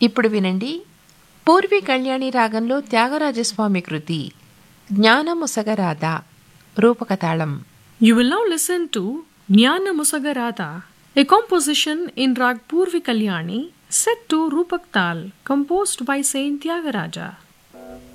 ఇప్పుడు వినండి పూర్వి కళ్యాణి రాగంలో త్యాగరాజస్వామి కృతి జ్ఞానముసగరాధ రూపకతాళం. You will now listen to Jnana Musagarada, a composition in Rag Purvi Kalyani set to Rupak Tal, composed by Saint Tyagaraja.